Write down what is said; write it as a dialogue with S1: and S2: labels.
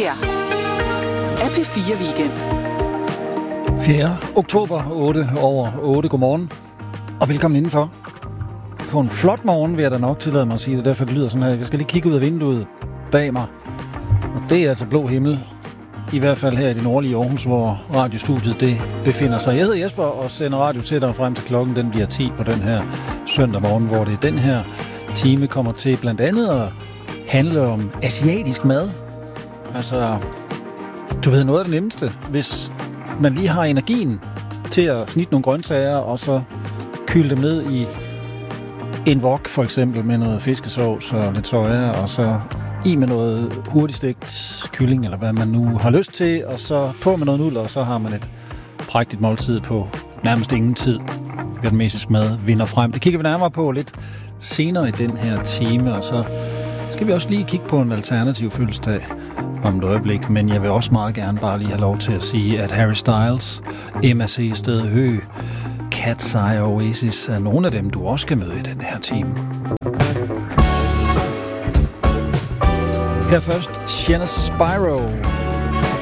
S1: her er P4 Weekend.
S2: 4. oktober, 8:08. Godmorgen, og velkommen indenfor. På en flot morgen vil jeg da nok tillade mig at sige det, derfor det lyder sådan her. Jeg skal lige kigge ud af vinduet bag mig. Og det er altså blå himmel. I hvert fald her i det nordlige Aarhus, hvor radiostudiet det befinder sig. Jeg hedder Jesper og sender radio til dig frem til klokken. Den bliver 10 på den her søndag morgen, hvor det den her time kommer til blandt andet at handle om asiatisk mad. Altså, du ved noget af det nemmeste. Hvis man lige har energien til at snitte nogle grøntsager, og så kyle dem ned i en wok, for eksempel med noget fiskesovs og lidt soja, og så i med noget hurtigstegt kylling, eller hvad man nu har lyst til, og så på med noget nudler, og så har man et prægtigt måltid på nærmest ingen tid. Vietnamesisk mad vinder frem. Det kigger vi nærmere på lidt senere i den her time, og så skal vi også lige kigge på en alternativ fødselsdag om et øjeblik, men jeg vil også meget gerne bare lige have lov til at sige, at Harry Styles, MAC Sted Hø, Cat's Eye og Oasis er nogle af dem, du også skal møde i den her time. Her først, Shanna Spyro.